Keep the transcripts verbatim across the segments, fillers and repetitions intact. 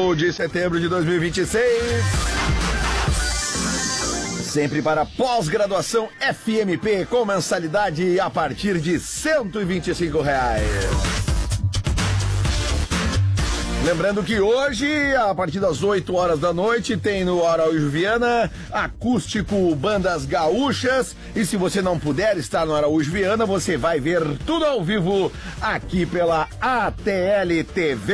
cinco de setembro de dois mil e vinte e seis. Sempre para pós-graduação F M P com mensalidade a partir de cento e vinte e cinco reais. Lembrando que hoje, a partir das oito horas da noite, tem no Araújo Viana Acústico Bandas Gaúchas. E se você não puder estar no Araújo Viana, você vai ver tudo ao vivo aqui pela A T L T V.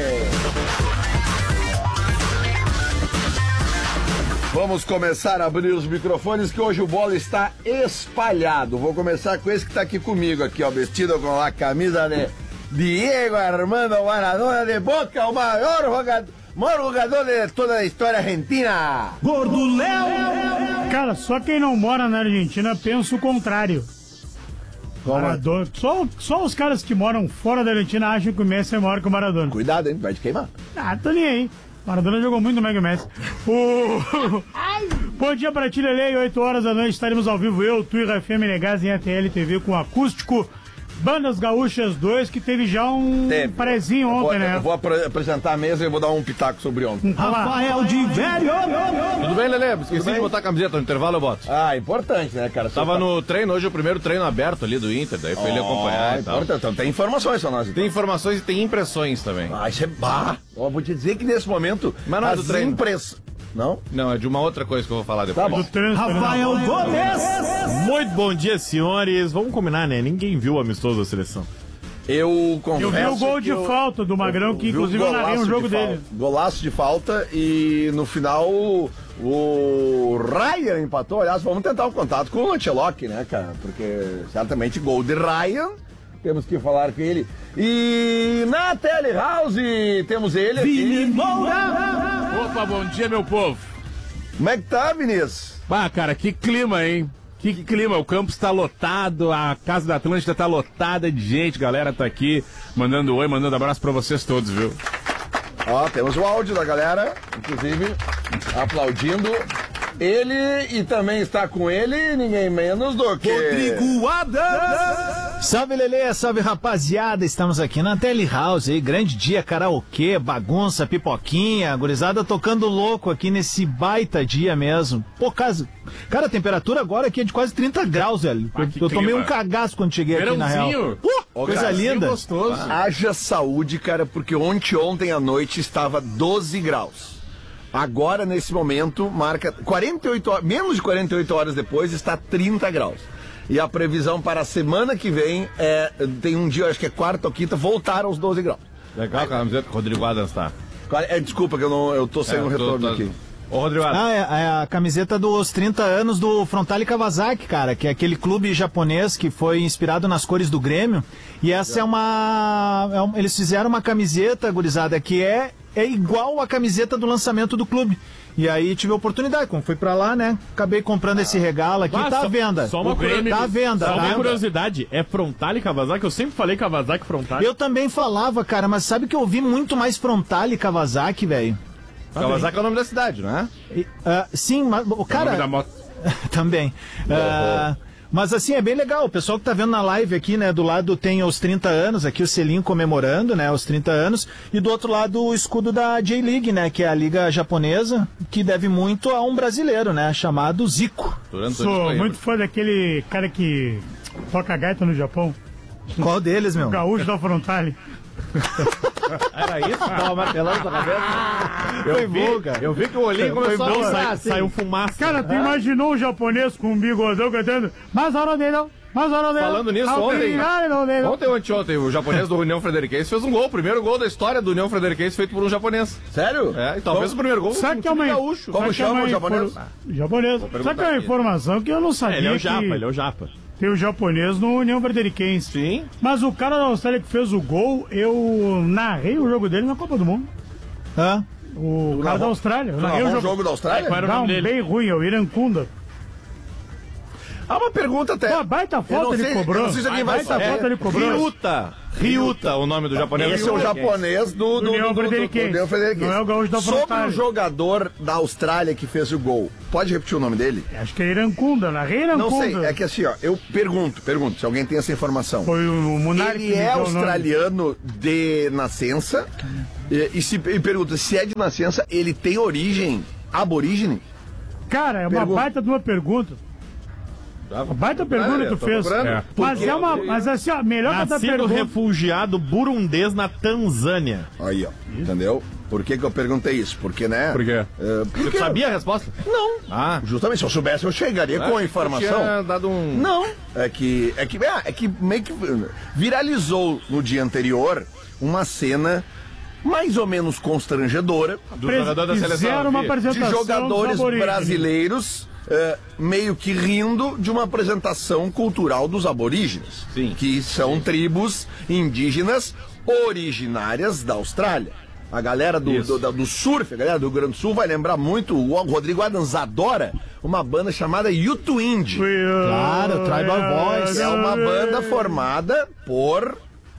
Vamos começar a abrir os microfones, que hoje o Bola está espalhado. Vou começar com esse que está aqui comigo, aqui, ó, vestido com a camisa de Diego Armando Maradona de Boca, o maior jogador, maior jogador de toda a história argentina. Gordo Léo! Cara, só quem não mora na Argentina pensa o contrário. Maradona. Só, só os caras que moram fora da Argentina acham que o Messi é maior que o Maradona. Cuidado, hein? Vai te queimar. Ah, tô nem aí. Maradona jogou muito no Mega Messi. O... Bom dia pra ti, Lelê. oito horas da noite estaremos ao vivo, eu, tu e Rafinha Menegas em A T L T V com Acústico Bandas Gaúchas dois, que teve já um teve. prezinho ontem, vou, né? Eu vou ap apresentar a mesa e vou dar um pitaco sobre ontem. Rafael de Velho! Tudo bem, Lelê? Esqueci de botar a camiseta, no intervalo eu boto. Ah, importante, né, cara? Tava no treino, hoje o primeiro treino aberto ali do Inter, daí foi oh, ele acompanhar e tal. Então tem informações pra nós. Então. Tem informações e tem impressões também. Ah, isso é bah! Eu vou te dizer que nesse momento, mas não é do treino. Impress... Não? Não, é de uma outra coisa que eu vou falar depois. Tá bom. Rafael Gomes! Muito bom dia, senhores. Vamos combinar, né? Ninguém viu o amistoso da seleção. Eu confesso. Eu vi o gol de eu, falta do Magrão, eu, que inclusive eu narrei um jogo de dele. Golaço de falta e no final o, o Ryan empatou. Aliás, vamos tentar um contato com o Ancelotti, né, cara? Porque certamente gol de Ryan, temos que falar com ele. E na Telehouse temos ele aqui. Vini Moura! Opa, bom dia, meu povo. Como é que tá, Vinícius? Bah, cara, que clima, hein? Que clima, o campo está lotado, a Casa da Atlântida está lotada de gente, galera tá aqui mandando oi, mandando abraço pra vocês todos, viu? Ó, temos o áudio da galera, inclusive, aplaudindo ele, e também está com ele ninguém menos do que... Rodrigo Adams! Salve, Lelê, salve, rapaziada, estamos aqui na Telehouse aí, grande dia, karaokê, bagunça, pipoquinha, gurizada tocando louco aqui nesse baita dia mesmo. Pô, casa... cara, a temperatura agora aqui é de quase trinta graus, velho. Ah, eu eu tomei clima. um cagaço quando cheguei aqui na real. Uh, coisa cara, linda. Gostoso. Haja saúde, cara, porque ontem, ontem à noite estava doze graus. Agora, nesse momento, marca quarenta e oito horas, menos de quarenta e oito horas depois, está trinta graus. E a previsão para a semana que vem é, tem um dia, acho que é quarta ou quinta, voltar aos doze graus. Legal, a camiseta que o Rodrigo Adams tá. É, desculpa que eu não, eu tô sem é, um retorno tô, tô... aqui. Ô, Rodrigo Adams. Ah, é, é a camiseta dos trinta anos do Frontale Kawasaki, cara, que é aquele clube japonês que foi inspirado nas cores do Grêmio. E essa é, é uma... É um, eles fizeram uma camiseta, gurizada, que é, é igual a camiseta do lançamento do clube. E aí tive a oportunidade, como fui pra lá, né? Acabei comprando esse regalo aqui, ah, tá à venda. Só uma, Grêmio, tá à venda. Só uma tá curiosidade, é Frontale Kawasaki? Eu sempre falei Kawasaki Frontale. Eu também falava, cara, mas sabe que eu ouvi muito mais Frontale Kawasaki, velho? Tá Kawasaki bem. É o nome da cidade, não é? E, uh, sim, mas o cara... É o nome da moto. Também. Uh, mas assim, é bem legal. O pessoal que tá vendo na live aqui, né? Do lado tem os trinta anos, aqui o selinho comemorando, né? Os trinta anos. E do outro lado o escudo da J-League, né? Que é a liga japonesa, que deve muito a um brasileiro, né? Chamado Zico. Sou muito fã daquele cara que toca gaita no Japão. Qual deles, meu? O gaúcho da Frontale. Era isso? Tava martelando na cabeça? Eu foi vi, bom, cara. Eu vi que o olhinho começou a piscar, assim. Saiu fumaça. Cara, tu imaginou um japonês com um bigodão cantando mas hora dele, mas hora dele. Falando nisso, ontem, ontem ou anteontem, o japonês do União Frederiquense fez um gol, o primeiro gol da história do União Frederiquense feito por um japonês. Sério? É, e talvez o primeiro gol sabe que é uma gaúcho. Como chama o japonês? Japonês. Sabe que é uma informação que eu não sabia? É, ele é o japa, que... ele é o japa. Tem o japonês no União Frederiquense. Sim. Mas o cara da Austrália que fez o gol, eu narrei o jogo dele na Copa do Mundo. Hã? O cara da Austrália. Eu narrei o jogo, jogo da Austrália? Não, bem ruim, é o Irankunda. Há uma pergunta até. Pô, baita foto ele cobrou. Não sei se alguém vai Baita saber. foto ele cobrou. Ryuta. Ryuta, o nome do japonês. Esse é o japonês do, do, União do, do, do, do Frederiquense. União Frederiquense. Não é o gaúcho da Sobre Frontale. o jogador da Austrália que fez o gol. Pode repetir o nome dele? Acho que é Irancunda, na Rei Irancunda. Não sei, é que assim, ó, eu pergunto, pergunto, se alguém tem essa informação. Foi o Munari que Ele me é deu o nome. australiano de nascença e, e se e pergunta se é de nascença, ele tem origem aborígene? Cara, é uma Pergunta. baita de uma pergunta. Uma baita pergunta que tu fez. procurando. Mas é uma. Mas assim, ó, melhor que a tua Nascido pergunta. refugiado burundês na Tanzânia. Aí, ó, entendeu? Por que que eu perguntei isso? Porque, né? Por quê? É, porque, Você sabia a resposta? Não. Ah. Justamente, se eu soubesse, eu chegaria com a informação. Tinha dado um... Não. É que, é que, é, é que meio que viralizou no dia anterior uma cena mais ou menos constrangedora Do jogador da seleção. Fizeram uma Vi. de apresentação jogadores dos aborígenes. brasileiros é, meio que rindo de uma apresentação cultural dos aborígenes, Sim. que são tribos indígenas originárias da Austrália. A galera do, do, da- do surf, a galera do Rio Grande do Sul vai lembrar muito, o Rodrigo Adams adora uma banda chamada Yutu Indi. Claro, Tribal Voice. É uma banda formada por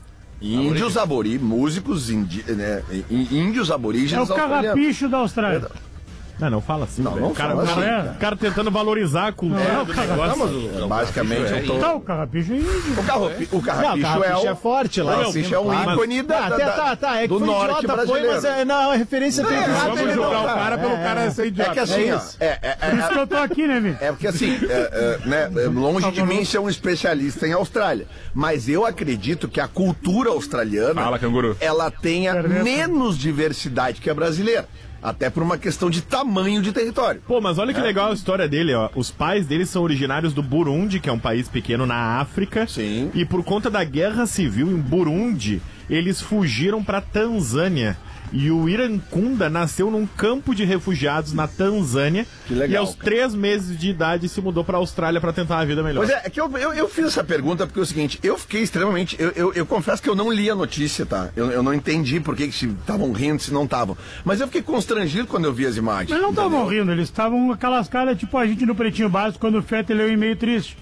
índios aborí, músicos indi, né, í- índios É aborígenes o carrapicho da Austrália. Não, não fala assim, Não, velho. não o cara, fala o cara- assim, o cara tentando valorizar a cultura É, do o cara- negócio. Basicamente, eu tô... Tá, o carrapicho é índio. O, carropi, o Não, carrapicho Carrapicho é, é, o, forte lá. o em carrapicho cima, é um claro. ícone da, Ah, da, até, da- tá, tá. É que do foi norte idiota, foi, brasileiro. mas é, não, a referência tem É, errado. vamos ele julgar não o tá. cara pelo cara ser idiota. É que assim, ó, isso. é, é, Por isso que é, eu tô aqui, né, Vi? é porque assim, é, é, né, é, longe de mim ser um especialista em Austrália, mas eu acredito que a cultura australiana, Fala, canguru. ela tenha Perneta. menos diversidade que a brasileira, até por uma questão de tamanho de território. Pô, mas olha que legal a história dele, ó. Os pais dele são originários do Burundi, que é um país pequeno na África. Sim. E por conta da guerra civil em Burundi, eles fugiram pra Tanzânia. E o Irancunda nasceu num campo de refugiados na Tanzânia. Que legal, E aos cara. três meses de idade se mudou pra Austrália pra tentar uma vida melhor. Pois é, é que eu, eu, eu fiz essa pergunta porque é o seguinte, eu fiquei extremamente. Eu, eu, eu confesso que eu não li a notícia, tá? Eu, eu não entendi por que que se estavam rindo, se não estavam. Mas eu fiquei constrangido quando eu vi as imagens. Mas não entendeu? estavam rindo, eles estavam com aquelas caras tipo a gente no Pretinho Básico quando o Feta leu um e-mail triste.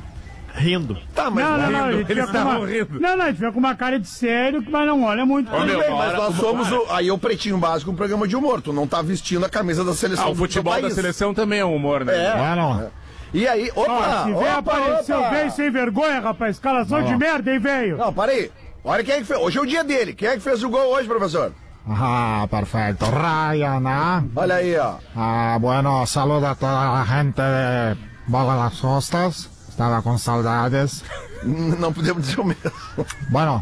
Rindo. Tá, mas. Não, não, não, a gente eles fica com uma... estavam rindo. Não, não, a gente fica com uma cara de sério, mas não olha muito. Tudo meu, bem, uma mas hora- nós somos o, aí o Pretinho Básico, um programa de humor. Tu não tá vestindo a camisa da seleção Ah, o do teu futebol da país. seleção também é um humor, né? É. Bueno, E aí, opa, Ó, se vem opa, apareceu, opa. veio sem vergonha, rapaz. Escalação de merda, hein, velho? Não, para aí. Olha quem é que fez. Hoje é o dia dele. Quem é que fez o gol hoje, professor? ah, perfecto. Ryan, ah. Olha aí, ó. Ah, bueno, saludo a toda la gente de Boga las Costas. Estaba con saudades. N- Não podemos dizer o mesmo. Bueno,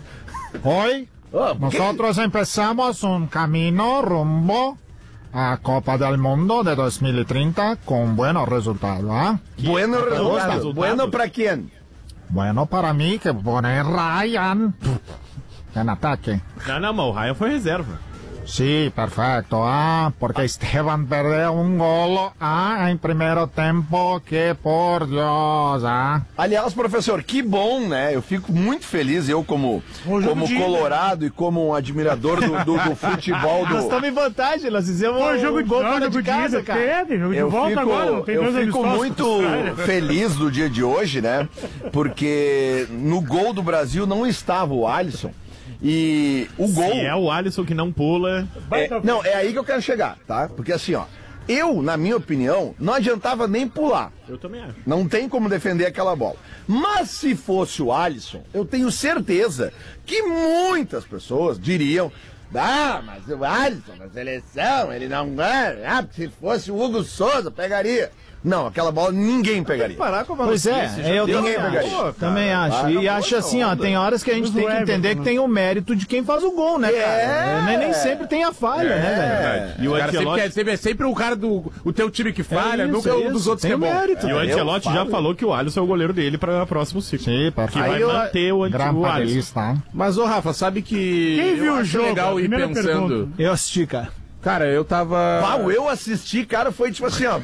hoy Oh, ¿por qué? nosotros empezamos un camino rumbo a Copa del Mundo de dos mil treinta con buenos resultados. ¿Ah? Bueno resultado. resultados. Bueno para quién? Bueno, para mí que pone Ryan en ataque. Não, não, mas o Ryan foi reserva. Sí, perfecto. Ah, porque Esteban perdió un gol ah, en primer tiempo, que por Dios. Ah. Aliás, professor, que bom, né? Eu fico muito feliz, eu como, Bom jogo como de ida. colorado e como um admirador do, do, do futebol Nós do... estamos em vantagem, nós fizemos Pô, jogo um de, gol não, fora jogo de casa, ida. cara. É, tem jogo de Eu volta fico, agora, não tem eu dois fico amistosos muito com os caras. feliz do dia de hoje, né? Porque no gol do Brasil não estava o Alisson. E o gol... Se é o Alisson que não pula. É, não, é aí que eu quero chegar, tá? Porque assim, ó, eu, na minha opinião, não adiantava nem pular. Eu também acho. Não tem como defender aquela bola. Mas se fosse o Alisson, eu tenho certeza que muitas pessoas diriam: ah, mas o Alisson na seleção, ele não ganha. Ah, se fosse o Hugo Souza, pegaria. Não, aquela bola ninguém pegaria. Parar com a Pois é, maluquice, já eu deu, também né? acho. Pô, cara. Também acho. para, E não acho foi assim, ó, onda. tem horas que a gente Mas tem o que Everton, entender né? que tem o mérito de quem faz o gol, né, cara? É. Nem, nem sempre tem a falha, né, velho? E o O cara sempre, Ancelotti, é, sempre, é sempre o cara do o teu time que falha, É isso, nunca é o dos isso. outros Tem que é bom. mérito. e o eu Ancelotti já falo. falou que o Alisson é o goleiro dele para o próximo ciclo. Sim, Que perfeito. vai Aí eu- manter o, Gran antigo Alisson. panelista. Mas, ô Rafa, sabe que Quem viu eu o acho jogo? legal ir Primeira pensando... pergunta. Eu assisti, cara. Cara, eu tava... Pau, eu assisti, cara, foi tipo assim, ó.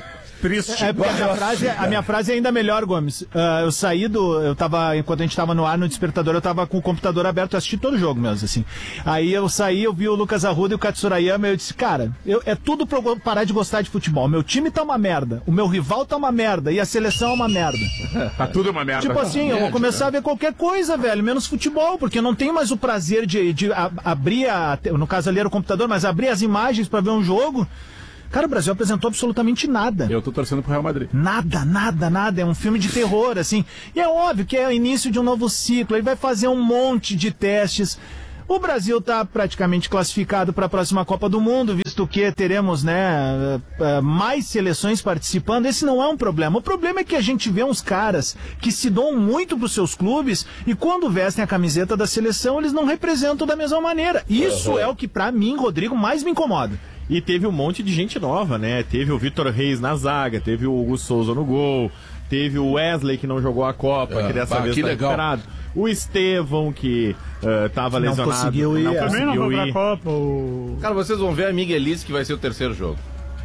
triste. É, porque a minha, frase, a minha frase é ainda melhor, Gomes. Uh, eu saí do. Eu tava, enquanto a gente tava no ar no despertador, eu tava com o computador aberto, eu assisti todo o jogo mesmo, assim. Aí eu saí, eu vi o Lucas Arruda e o Katsurayama, e eu disse, cara, eu, é tudo pra eu parar de gostar de futebol. Meu time tá uma merda, o meu rival tá uma merda, e a seleção é uma merda. Tá tudo uma merda. Tipo assim, eu vou começar a ver qualquer coisa, velho, menos futebol, porque eu não tenho mais o prazer de, de a, abrir a. No caso ali era o computador, mas abrir as imagens pra ver um jogo. Cara, o Brasil apresentou absolutamente nada. Eu tô torcendo pro Real Madrid. Nada, nada, nada. É um filme de terror, assim. E é óbvio que é o início de um novo ciclo. Ele vai fazer um monte de testes. O Brasil está praticamente classificado para a próxima Copa do Mundo, visto que teremos, né, mais seleções participando. Esse não é um problema. O problema é que a gente vê uns caras que se dão muito para os seus clubes e quando vestem a camiseta da seleção, eles não representam da mesma maneira. Isso uhum. é o que, para mim, Rodrigo, mais me incomoda. E teve um monte de gente nova, né? Teve o Vitor Reis na zaga, teve o Hugo Souza no gol, teve o Wesley que não jogou a Copa, é, que dessa vez tá recuperado. O Estevão que uh, tava não lesionado. Conseguiu ir. Não é. Também não conseguiu foi pra ir. Copa. O... Cara, vocês vão ver a Miguelice que vai ser o terceiro jogo.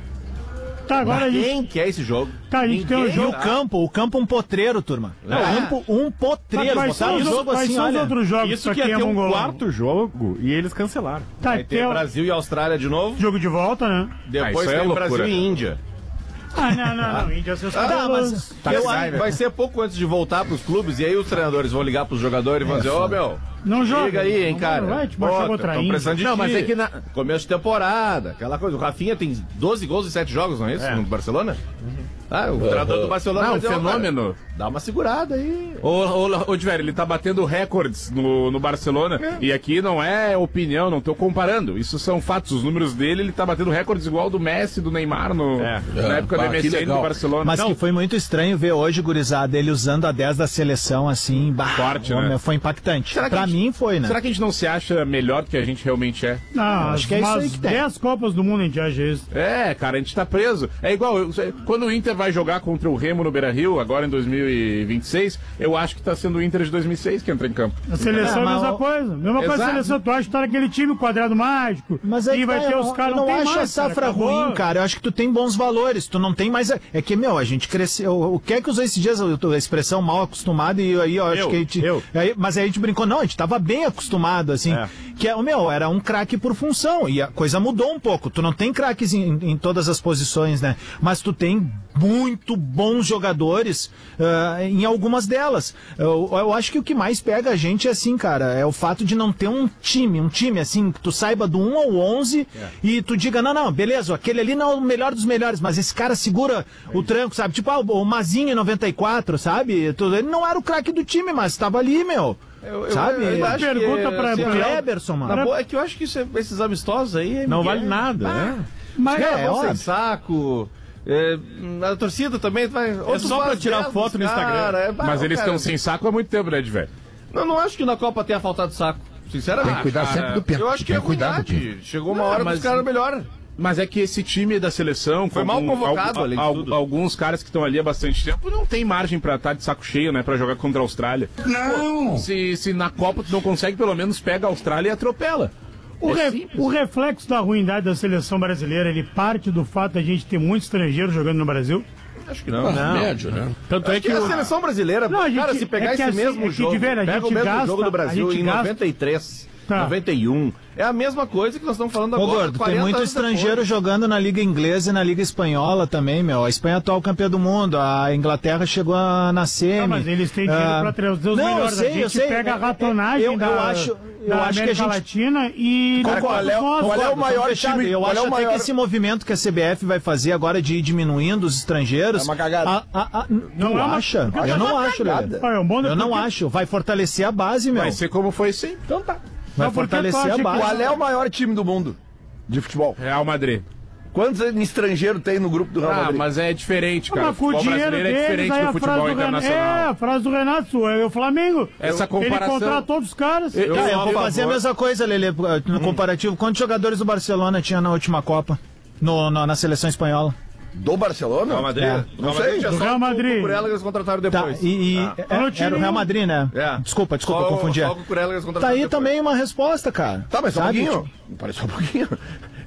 Tá, agora a gente... Quem quer esse jogo? Tá, a gente tem um E jogo. o campo, o campo um potreiro, turma. É. O campo um potreiro. Quais Botaram são o os, jogo quais assim, são os olha. outros jogos Isso pra que ia quem é ter um mongolão? quarto jogo e eles cancelaram. Tá, Vai ter tem o Brasil e Austrália de novo. jogo de volta, né? Depois Ah, isso aí tem é Brasil loucura. e Índia. Ah, não, não, não. Índia, seus Tá, cabelos. mas Tá, eu, vai, vai ser pouco antes de voltar pros clubes e aí os treinadores vão ligar pros jogadores e vão dizer, ô oh, meu, Não joga. liga aí, hein, Não cara. vai te baixar Pô, contra a tão Índia. precisando de Não, ti. mas é que na- Começo de temporada, aquela coisa. O Rafinha tem doze gols em sete jogos, não é isso? É. No Barcelona? Ah, o treinador do Barcelona Não, vai dizer, ó, fenômeno. cara, dá uma segurada aí. Ô, ô, ô Diver, ele tá batendo recordes no, no Barcelona. E aqui não é opinião, não tô comparando. Isso são fatos. Os números dele, ele tá batendo recordes igual do Messi, do Neymar no, É. na época Ah, do que M S N legal. do Barcelona. Mas Não, que foi muito estranho ver hoje, gurizada, ele usando a dez da seleção assim. Bah, Forte, homem, né? Foi impactante. Será que Pra a gente- mim foi, né? Será que a gente não se acha melhor do que a gente realmente é? Não, acho que é isso umas aí que tem. dez Copas do Mundo a gente acha isso. É, cara, a gente tá preso. É igual, eu- quando o Inter vai jogar contra o Remo no Beira-Rio, agora em dois mil e vinte e seis, eu acho que tá sendo o Inter de dois mil e seis que entra em campo. A seleção É, é a mas mesma o- coisa. Mesma coisa a Exato. seleção. Tu acha que tá naquele time quadrado mágico. Mas e aí vai tá, ter eu os não- caras. eu não tem acho mais, a safra cara, acabou. ruim, cara. Eu acho que tu tem bons valores. Tu não tem mais. a- É que, meu, a gente cresceu. O que é que usou esses dias a expressão mal acostumado e aí eu acho Eu, que a gente. eu. Aí- mas aí a gente brincou, não, a gente tava bem acostumado, assim. É. Que é, o meu, era um craque por função. E a coisa mudou um pouco. Tu não tem craques em, em todas as posições, né? Mas tu tem muito bons jogadores ah, em algumas delas. Eu, eu acho que o que mais pega a gente é assim, cara, é o fato de não ter um time, um time assim, que tu saiba do um ao onze e tu diga, não, não, beleza, aquele ali não é o melhor dos melhores, mas esse cara segura o tranco, sabe? Tipo, ah, o Mazinho em noventa e quatro, sabe? Tu- Ele não era o craque do time, mas estava ali, meu. Eu, eu, Sabe? eu, eu acho Pergunta que, pra- assim, O pra- Kleberson, mano. na boa, é que eu acho que isso é- esses amistosos aí... Não Miguel, vale nada, ah, né? Mas Os caras É, vão sem óbvio. saco. É, a torcida também vai. É só pra tirar foto no Instagram. É, Mas eles estão sem saco há muito tempo, né, de velho? Não, não acho que na Copa tenha faltado saco. Sinceramente. Tem que cuidar sempre do pênalti. Eu acho que Tem é que cuidar do ruindade. time. Chegou uma Não, hora que mas- os caras melhoram. Mas é que esse time da seleção, Foi com mal algum- convocado, al- além de al- tudo. alguns caras que estão ali há bastante tempo, não tem margem pra estar de saco cheio, né, pra jogar contra a Austrália. Não! Se, se na Copa tu não consegue, pelo menos pega a Austrália e atropela. O, É re- simples. o reflexo da ruindade da seleção brasileira, ele parte do fato da gente ter muito estrangeiro jogando no Brasil? Acho que não. Ah, médio, né? Tanto é Acho que que a o, seleção brasileira, Não, a cara, gente- se pegar é que esse assim, mesmo é que, jogo, de ver, a pega gente o mesmo gasta- jogo do a Brasil gente em gasta- noventa e três, Tá. noventa e um, é a mesma coisa que nós estamos falando Ô, agora. Gordo, tem quarenta muito anos estrangeiro depois. jogando na Liga Inglesa e na Liga Espanhola também, meu. A Espanha é atual campeã do mundo, a Inglaterra chegou a na semi. Não, mas eles têm dinheiro Ah, pra trazer os não, melhores. eu sei, a gente eu sei. pega a É, é, ratonagem eu- eu da, acho- eu da acho que a América gente- Latina e... Cara, da qual é- Copa qual é o maior Fechado. time- Eu qual acho é o até maior- que esse movimento que a C B F vai fazer agora de ir diminuindo os estrangeiros. É uma cagada. a- a- a- Não tu é uma- acha? porque Eu é não uma acho, cagada. Lelê. Ah, é um bom Eu não porque- acho. Vai fortalecer a base, meu. Vai ser como foi sempre. Então tá. Vai Mas por que tu fortalecer acha a que- base. Qual é o maior time do mundo de futebol? Real Madrid. Quantos estrangeiros tem no grupo do Real Ah, Madrid? mas é diferente, cara. O Mas com o futebol dinheiro brasileiro é deles, diferente aí do a frase futebol do Renato, é, internacional. a frase do Renato, é o Flamengo. Essa Ele comparação- contrata todos os caras. Eu- Tá, eu sou vou a fazer a favor. mesma coisa, Lelê, no comparativo. Quantos jogadores do Barcelona tinha na última Copa? No, no- na seleção espanhola? Do Barcelona? Real Madrid? É. Real Não Madrid sei. tinha Do só Real o Madrid. Cucurella que eles contrataram Tá, depois. e, e- Ah. é- Olha o era time- o Real Madrid, né? É. Desculpa, desculpa, Só o- confundi. Só o Cucurella que eles Tá contrataram aí depois. também uma resposta, cara. Tá, mas só um Sabe? pouquinho. Parece só um pouquinho.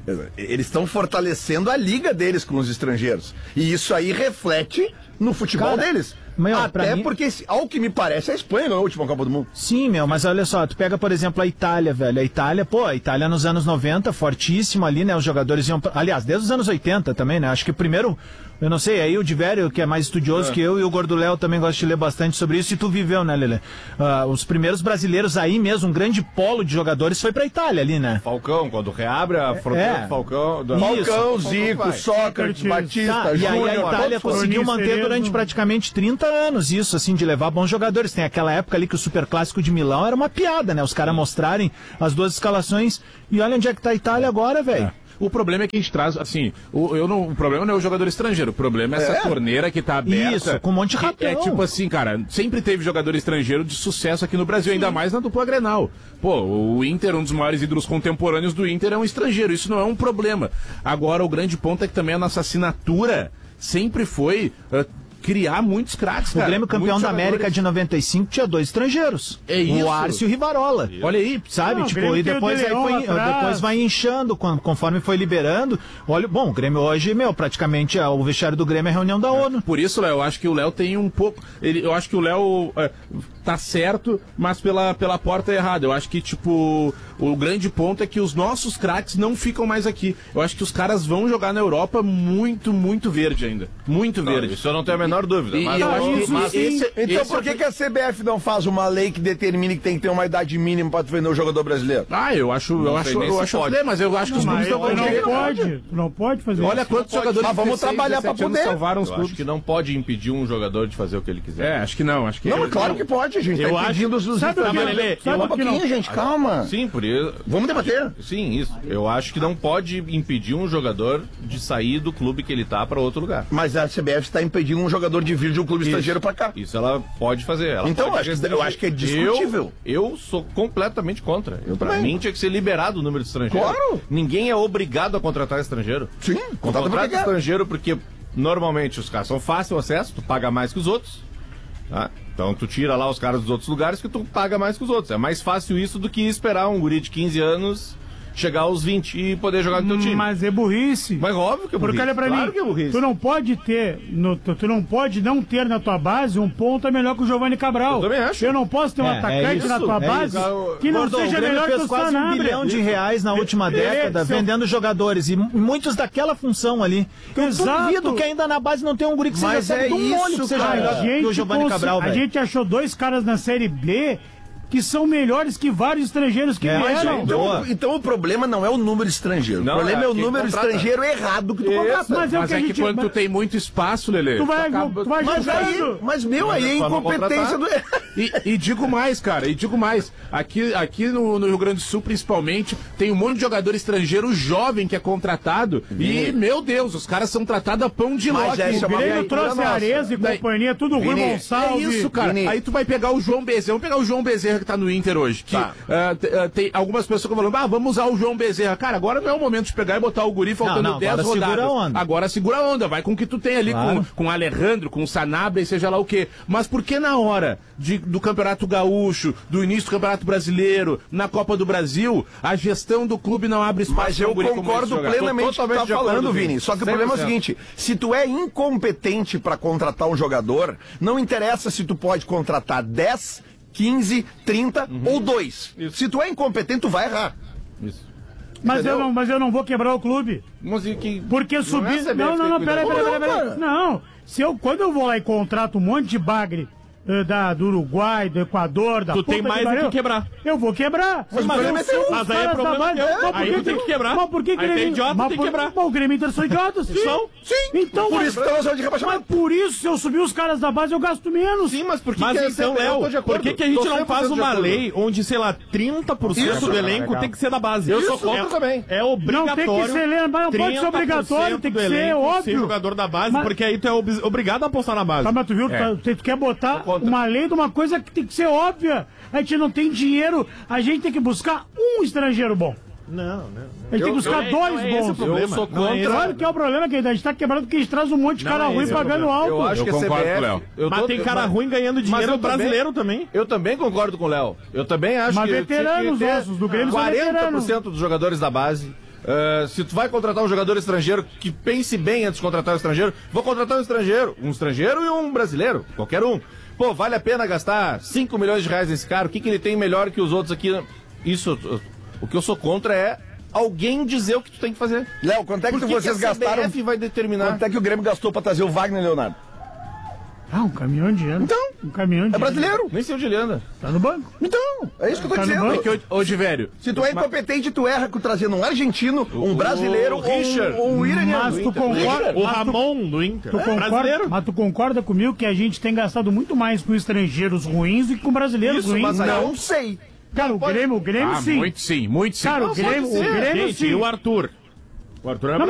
eles estão fortalecendo a liga deles com os estrangeiros. E isso aí reflete no futebol Cara, deles. Meu, Até mim... porque, ao que me parece, a Espanha ganhou a última Copa do Mundo. Sim, meu, mas olha só, tu pega, por exemplo, a Itália, velho. A Itália, pô, a Itália nos anos noventa, fortíssima ali, né? Os jogadores iam... Aliás, desde os anos oitenta também, né? Acho que primeiro... Eu não sei, aí o Divério, que é mais estudioso é. que eu, e o Gordo Léo também gosta de ler bastante sobre isso, e tu viveu, né, Lelê? Uh, os primeiros brasileiros aí mesmo, um grande polo de jogadores foi pra Itália ali, né? Falcão, quando reabre a fronteira é. do Falcão... Do... Falcão, Zico, Sócrates, Batista, tá, E aí a Itália conseguiu manter durante praticamente trinta anos isso, assim, de levar bons jogadores. Tem aquela época ali que o Superclássico de Milão era uma piada, né? Os caras mostrarem as duas escalações, e olha onde é que tá a Itália agora, velho. É. O problema é que a gente traz, assim, o, eu não, o problema não é o jogador estrangeiro, o problema é essa é. torneira que tá aberta. Isso, com um monte de ratão. É tipo assim, cara, sempre teve jogador estrangeiro de sucesso aqui no Brasil, Sim. ainda mais na dupla Grenal. Pô, o Inter, um dos maiores ídolos contemporâneos do Inter, é um estrangeiro, isso não é um problema. Agora, o grande ponto é que também a nossa assinatura sempre foi... Uh, criar muitos craques, cara. O Grêmio campeão da América de noventa e cinco tinha dois estrangeiros. É isso. O Arce e o Rivarola. Isso. Olha aí, sabe? Não, tipo, e depois, aí foi, depois vai inchando conforme foi liberando. Olha, bom, o Grêmio hoje, meu, praticamente o vestiário do Grêmio é a reunião da é. ONU. Por isso, Léo, eu acho que o Léo tem um pouco... Ele, eu acho que o Léo é, tá certo, mas pela, pela porta errada. Eu acho que, tipo, o grande ponto é que os nossos craques não ficam mais aqui. Eu acho que os caras vão jogar na Europa muito, muito verde ainda. Muito não, verde. Isso eu não tenho a menor dúvida. E, mas eu acho que, mas esse, então esse por que, que a C B F não faz uma lei que determine que tem que ter uma idade mínima para vender o jogador brasileiro? Ah, eu acho, eu acho, eu acho, pode. mas eu acho que os clubes não, não, não pode, não pode fazer Olha isso. quantos jogadores ah, vamos trabalhar para poder. Salvaram os eu clubes. Acho que não pode impedir um jogador de fazer o que ele quiser. É, acho que não, acho que Não, claro que pode, a gente eu tá impedindo os Sabe o que, Lelê, sabe um pouquinho, gente, calma. Sim, por isso. Vamos debater. Sim, isso. Eu acho que não pode impedir um jogador de sair do clube que ele tá para outro lugar. Mas a C B F está impedindo um jogador de vir de um clube isso. estrangeiro para cá. Isso ela pode fazer. Ela então, pode acho que, eu acho que é discutível. Eu, eu sou completamente contra. Eu, pra mim, tinha que ser liberado o número de estrangeiros. Claro. Ninguém é obrigado a contratar estrangeiro. Sim, contrata porque estrangeiro porque normalmente os caras são fácil acesso, tu paga mais que os outros. Tá? Então tu tira lá os caras dos outros lugares que tu paga mais que os outros. É mais fácil isso do que esperar um guri de quinze anos chegar aos vinte e poder jogar no teu time. Mas é burrice. Mas óbvio que é burrice. Porque olha pra claro mim, que é burrice. tu não pode ter, no, tu, tu não pode não ter na tua base um ponta melhor que o Giovanni Cabral. Eu também acho. Eu não posso ter um É, atacante é na tua é base isso. que não Gordon, seja o Grêmio melhor que fez o quase um Sanabria. bilhão de reais na última década, é, vendendo jogadores, e muitos daquela função ali. Eu Exato. duvido que ainda na base não tem um guri que Mas seja é do isso, molho que seja cara. melhor que o Giovanni cons- Cabral, A velho. gente achou dois caras na Série B que são melhores que vários estrangeiros que É, vieram. Então, então o problema não é o número estrangeiro. Não, o problema é, é o quem número contrata. estrangeiro errado que tu Isso, contrata. mas é o Mas que a é que gente... quando tu mas- tem muito espaço, Lelê. Tu vai, acaba- tu vai Mas aí, jogando. mas meu, aí é Só não incompetência do... E, e digo mais, cara, e digo mais. Aqui, aqui no, no Rio Grande do Sul, principalmente, tem um monte de jogador estrangeiro jovem que é contratado. E, meu Deus, os caras são tratados a pão de Mas lote. essa é O uma Grêmio cultura trouxe nossa. Arezzo e Daí- companhia, tudo Rui Vini, É Gonçalves. isso, cara. Vini. Aí tu vai pegar o João Bezerra. Vamos pegar o João Bezerra que tá no Inter hoje. Que Tá. ah, te- ah, tem algumas pessoas que estão falando, ah, vamos usar o João Bezerra. Cara, agora não é o momento de pegar e botar o guri faltando Não, não, dez agora rodadas. segura a onda. Agora segura a onda. Vai com o que tu tem ali, Claro. com, com o Alejandro, com o Sanabria e seja lá o quê. Mas por que na hora de, do Campeonato Gaúcho, do início do Campeonato Brasileiro, na Copa do Brasil, a gestão do clube não abre espaço Mas pra eu um guri como esse concordo jogar? plenamente com o que tu totalmente tá de acordo, falando, Vini. Vini. Só que o cem por problema é o cento. seguinte, se tu é incompetente pra contratar um jogador, não interessa se tu pode contratar dez, quinze, trinta ou dois. Se tu é incompetente, tu vai errar. Isso. Mas Entendeu? eu, não, mas eu não vou quebrar o clube. Mas e que... Porque Não é subir. a C B F Não, não, que não, cuida peraí, disso. peraí, peraí, Não, peraí. Não. Se eu, quando eu vou lá e contrato um monte de bagre eh, da, do Uruguai, do Equador, da Tu puta tem mais pariu, do que quebrar. Eu vou quebrar. Mas o problema é teu. Mas aí é problema teu. Aí tu tem que quebrar. Mas por que Aí Grêmio- tem idiota, mas tem por- que quebrar. Mas o Grêmio Inter são idiotas. Sim. São? Sim. Então, por mas- isso que tá na zona de rebaixamento. Mas por isso, se eu subir os caras da base, eu gasto menos. Sim, mas por que Mas que a então, C B F? Eu tô de Léo, acordo. por que, que a gente Tô não cem por faz cento de uma acordo. lei onde, sei lá, trinta por cento Isso, do cara, elenco legal. tem que ser da base? Eu Isso sou contra é, também. É Não obrigatório. tem que ser, mas não pode ser obrigatório, tem que do ser elenco óbvio. ser jogador da base, Mas- porque aí tu é ob- obrigado a apostar na base. Tá, mas tu viu? É. Tu, tu quer botar contra. uma lei de uma coisa que tem que ser óbvia. A gente não tem dinheiro, a gente tem que buscar um estrangeiro bom. Não, não. A gente tem que buscar eu- dois não é esse o bons. problema. Eu sou Não é contra. esse o Olha que é o problema, que a gente tá quebrando porque a gente traz um monte de Não cara é ruim esse o pagando problema. alto. Eu acho Eu que a concordo C B F... com o Léo. eu Mas tô- tem cara mas- ruim ganhando mas dinheiro eu brasileiro também. Eu também concordo com o Léo. Eu também acho Mas que veteranos tinha que ter nossos do Grêmio são quarenta por veteranos. cento dos jogadores da base Uh, se tu vai contratar um jogador estrangeiro, que pense bem antes de contratar um estrangeiro. Vou contratar um estrangeiro, um estrangeiro e um brasileiro, qualquer um. Pô, vale a pena gastar cinco milhões de reais nesse cara? O que, que ele tem melhor que os outros aqui? Isso, o que eu sou contra é alguém dizer o que tu tem que fazer. Léo, quanto é que, que vocês que a gastaram? C B F vai determinar. Quanto é que o Grêmio gastou pra trazer o Wagner Leonardo? Ah, um caminhão de dinheiro. Então, um caminhão de é brasileiro. Nem sei onde ele anda. Tá no banco. Então, é isso que eu tô Tá no dizendo. banco. É que, hoje, velho, Se tu é incompetente, tu erra com trazendo um argentino, um brasileiro o ou Richard. um, ou um iraniano. Mas tu Inter. concorda, O mas tu- Ramon do Inter. tu É concorda, brasileiro. mas tu concorda comigo que a gente tem gastado muito mais com estrangeiros ruins do que com brasileiros Isso, ruins? mas aí- Não sei. Cara, o Grêmio, o Grêmio ah, sim. muito sim, muito sim. Cara, o Não, pode Grêmio, o ser. Grêmio Gente, sim. e o Arthur? O Arthur é Não,